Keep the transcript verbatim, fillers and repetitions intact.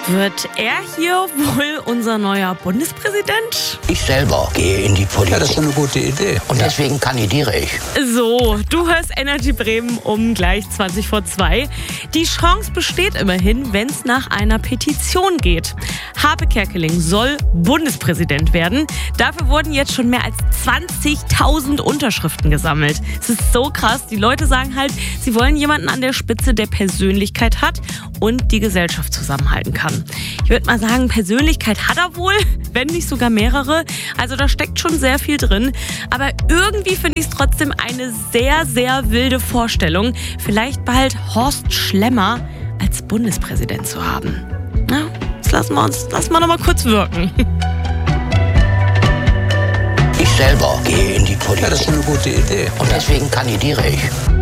Wird er hier wohl unser neuer Bundespräsident? Ich selber gehe in die Politik. Ja, das ist eine gute Idee. Und deswegen kandidiere ich. So, du hörst Energy Bremen um gleich zwanzig vor zwei. Die Chance besteht immerhin, wenn es nach einer Petition geht. Harpe Kerkeling soll Bundespräsident werden. Dafür wurden jetzt schon mehr als zwanzigtausend Unterschriften gesammelt. Es ist so krass. Die Leute sagen halt, sie wollen jemanden an der Spitze, der Persönlichkeit hat und die Gesellschaft zusammenhalten kann. Ich würde mal sagen, Persönlichkeit hat er wohl, wenn nicht sogar mehrere. Also da steckt schon sehr viel drin. Aber irgendwie finde ich es trotzdem eine sehr, sehr wilde Vorstellung, vielleicht bald Horst Schlemmer als Bundespräsident zu haben. Na, das lassen wir uns, lassen wir noch mal kurz wirken. Ich selber gehe in die Politik. Ja, das ist eine gute Idee. Und deswegen kandidiere ich.